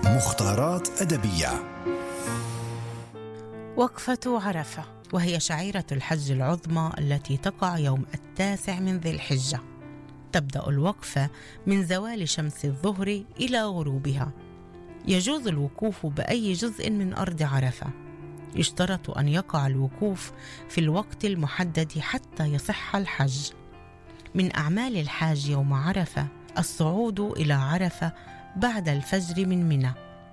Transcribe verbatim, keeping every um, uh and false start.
مختارات أدبية. وقفة عرفة، وهي شعيرة الحج العظمى التي تقع يوم التاسع من ذي الحجة. تبدأ الوقفة من زوال شمس الظهر إلى غروبها. يجوز الوقوف بأي جزء من أرض عرفة. يشترط أن يقع الوقوف في الوقت المحدد حتى يصح الحج. من أعمال الحاج يوم عرفة الصعود إلى عرفة بعد الفجر من منى،